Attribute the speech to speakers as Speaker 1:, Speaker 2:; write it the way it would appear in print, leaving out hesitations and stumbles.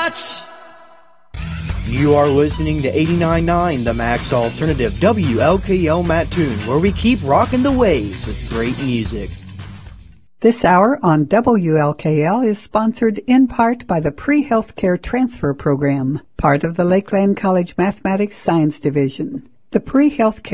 Speaker 1: much.
Speaker 2: You are listening to 89.9 The Max Alternative, WLKL Mattoon, where we keep rocking the waves with great music.
Speaker 3: This hour on WLKL is sponsored in part by the Pre-Healthcare Transfer Program, part of the Lakeland College Mathematics Science Division. The Pre-Healthcare